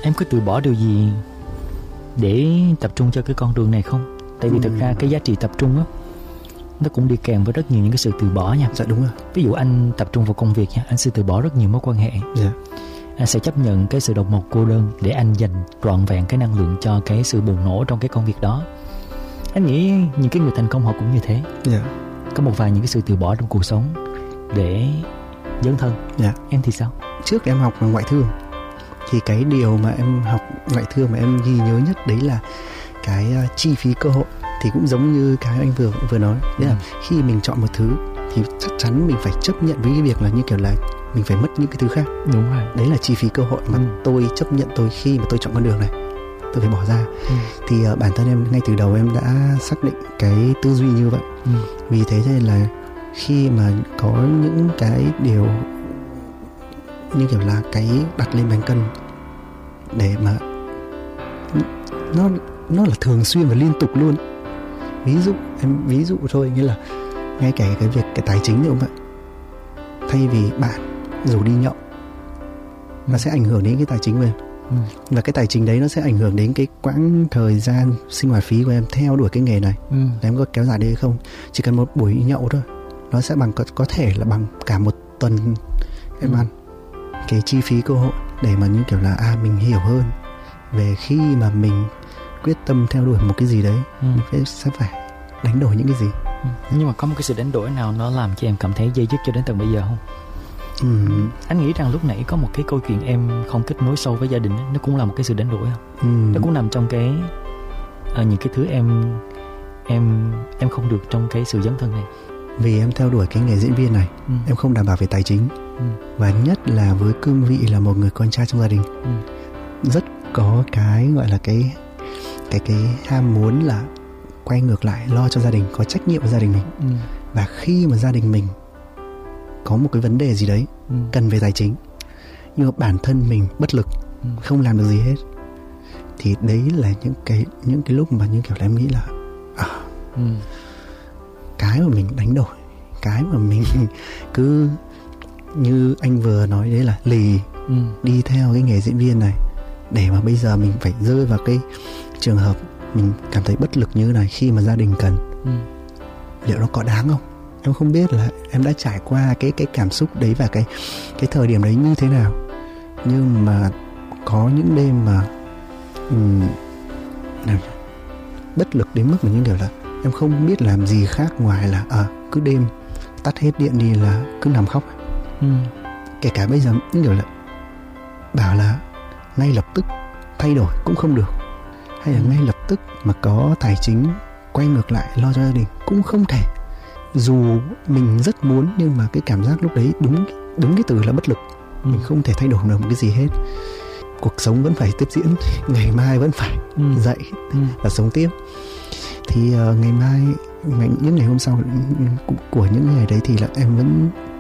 em có từ bỏ điều gì để tập trung cho cái con đường này không? Tại vì thực ra cái giá trị tập trung á, nó cũng đi kèm với rất nhiều những cái sự từ bỏ nha. Dạ đúng rồi. Ví dụ anh tập trung vào công việc nha, anh sẽ từ bỏ rất nhiều mối quan hệ. Dạ. Anh sẽ chấp nhận cái sự độc một cô đơn để anh dành trọn vẹn cái năng lượng cho cái sự bùng nổ trong cái công việc đó. Anh nghĩ những cái người thành công họ cũng như thế. Dạ. Có một vài những cái sự từ bỏ trong cuộc sống để dấn thân. Dạ. Em thì sao? Trước em học ngoại thương thì cái điều mà em học ngoại thương mà em ghi nhớ nhất đấy là cái chi phí cơ hội. Thì cũng giống như cái anh vừa nói, đấy là khi mình chọn một thứ thì chắc chắn mình phải chấp nhận với cái việc là như kiểu là mình phải mất những cái thứ khác. Đúng rồi. Đấy là chi phí cơ hội mà tôi chấp nhận khi mà tôi chọn con đường này, tôi phải bỏ ra. Thì bản thân em ngay từ đầu em đã xác định cái tư duy như vậy. Vì thế nên là khi mà có những cái điều như kiểu là cái đặt lên bàn cân để mà nó là thường xuyên và liên tục luôn. Ví dụ thôi, nghĩa là ngay cả cái việc cái tài chính cũng vậy. Thay vì bạn rủ đi nhậu, nó sẽ ảnh hưởng đến cái tài chính của em. Và cái tài chính đấy nó sẽ ảnh hưởng đến cái quãng thời gian sinh hoạt phí của em theo đuổi cái nghề này. Em có kéo dài đây hay không? Chỉ cần một buổi nhậu thôi, nó sẽ có thể là bằng cả một tuần em ăn. Cái chi phí cơ hội để mà như kiểu là mình hiểu hơn về khi mà mình quyết tâm theo đuổi một cái gì đấy, mình sẽ phải đánh đổi những cái gì. Nhưng mà có một cái sự đánh đổi nào nó làm cho em cảm thấy dây dứt cho đến tận bây giờ không? Anh nghĩ rằng lúc nãy có một cái câu chuyện em không kết nối sâu với gia đình ấy, nó cũng là một cái sự đánh đổi không? Nó cũng nằm trong cái những cái thứ em không được trong cái sự dấn thân này. Vì em theo đuổi cái nghề diễn viên này, em không đảm bảo về tài chính. Và nhất là với cương vị là một người con trai trong gia đình, rất có cái gọi là cái ham muốn là quay ngược lại lo cho gia đình, có trách nhiệm với gia đình mình. Và khi mà gia đình mình có một cái vấn đề gì đấy cần về tài chính, nhưng mà bản thân mình bất lực, không làm được gì hết, thì đấy là những cái lúc mà như kiểu là em nghĩ là cái mà mình đánh đổi, cái mà mình cứ như anh vừa nói đấy là đi theo cái nghề diễn viên này, để mà bây giờ mình phải rơi vào cái trường hợp mình cảm thấy bất lực như thế này khi mà gia đình cần. Liệu nó có đáng không? Em không biết là em đã trải qua cái cảm xúc đấy và cái thời điểm đấy như thế nào. Nhưng mà có những đêm mà bất lực đến mức mà như kiểu là em không biết làm gì khác ngoài là cứ đêm tắt hết điện đi là cứ nằm khóc. Kể cả bây giờ như kiểu là bảo là ngay lập tức thay đổi cũng không được, hay là ngay lập tức mà có tài chính quay ngược lại lo cho gia đình cũng không thể. Dù mình rất muốn, nhưng mà cái cảm giác lúc đấy đúng cái từ là bất lực. Mình không thể thay đổi được một cái gì hết. Cuộc sống vẫn phải tiếp diễn, ngày mai vẫn phải dậy và sống tiếp. Thì ngày mai, những ngày hôm sau của những ngày đấy thì là em vẫn